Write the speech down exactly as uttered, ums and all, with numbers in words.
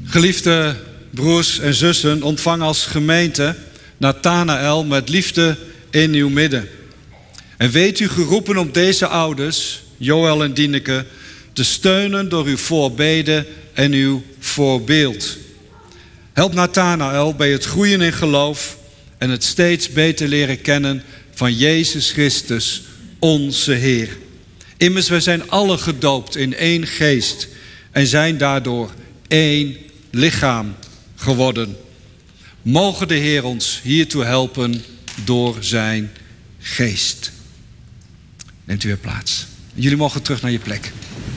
Geliefde broers en zussen, ontvang als gemeente Nathanael met liefde in uw midden. En weet u geroepen om deze ouders, Joël en Dieneke, te steunen door uw voorbeden en uw voorbeeld. Help Nathanael bij het groeien in geloof en het steeds beter leren kennen van Jezus Christus, onze Heer. Immers, wij zijn alle gedoopt in één geest en zijn daardoor één lichaam geworden. Mogen de Heer ons hiertoe helpen door zijn geest. Neemt u weer plaats. Jullie mogen terug naar je plek.